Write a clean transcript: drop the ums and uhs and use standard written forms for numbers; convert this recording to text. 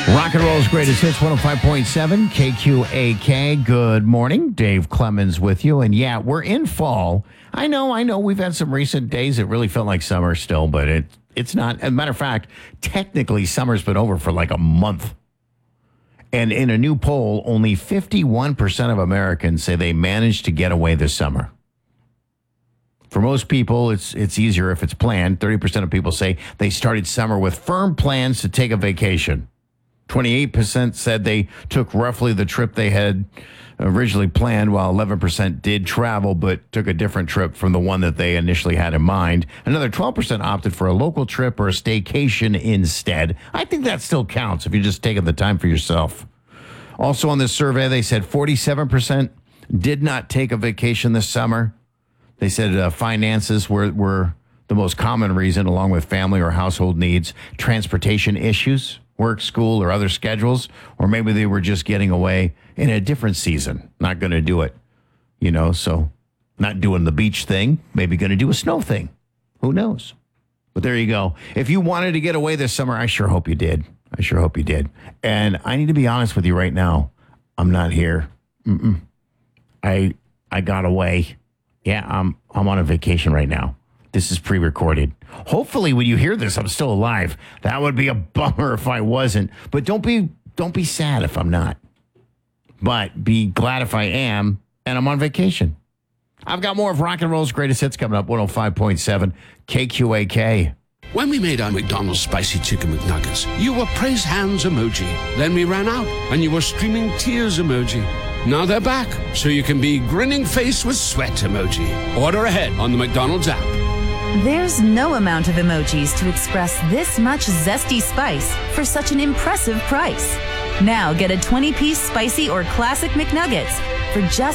Rock and roll's greatest hits, 105.7 KQAK. Good morning. Dave Clemens with you. And yeah, we're in fall. I know. We've had some recent days that really felt like summer still, but it's not. As a matter of fact, technically, summer's been over for like a month. And in a new poll, only 51% of Americans say they managed to get away this summer. For most people, it's easier if it's planned. 30% of people say they started summer with firm plans to take a vacation. 28% said they took roughly the trip they had originally planned, while 11% did travel but took a different trip from the one that they initially had in mind. Another 12% opted for a local trip or a staycation instead. I think that still counts if you're just taking the time for yourself. Also on this survey, they said 47% did not take a vacation this summer. They said finances were the most common reason, along with family or household needs, transportation issues, work, school, or other schedules, or maybe they were just getting away in a different season. Not going to do it, so not doing the beach thing, maybe going to do a snow thing. Who knows? But there you go. If you wanted to get away this summer, I sure hope you did. And I need to be honest with you right now. I'm not here. I got away. Yeah, I'm on a vacation right now. This is pre-recorded. Hopefully, when you hear this, I'm still alive. That would be a bummer if I wasn't. But don't be sad if I'm not. But be glad if I am, and I'm on vacation. I've got more of Rock and Roll's greatest hits coming up. 105.7 KQAK. When we made our McDonald's Spicy Chicken McNuggets, you were praise hands emoji. Then we ran out, and you were streaming tears emoji. Now they're back, so you can be grinning face with sweat emoji. Order ahead on the McDonald's app. There's no amount of emojis to express this much zesty spice for such an impressive price. Now get a 20-piece spicy or classic McNuggets for just